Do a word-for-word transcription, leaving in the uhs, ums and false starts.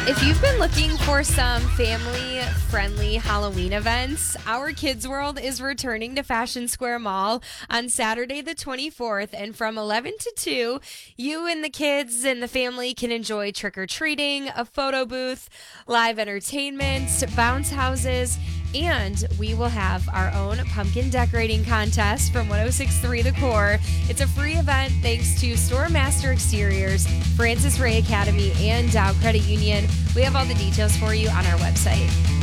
If you've been looking for some family-friendly Halloween events, Our Kids World is returning to Fashion Square Mall on Saturday the twenty-fourth, and from eleven to two, you and the kids and the family can enjoy trick-or-treating, a photo booth, live entertainment, bounce houses, and we will have our own pumpkin decorating contest from one oh six point three The Core. It's a free event thanks to Store Master Exteriors, Francis Ray Academy, and Dow Credit Union. We have all the details for you on our website.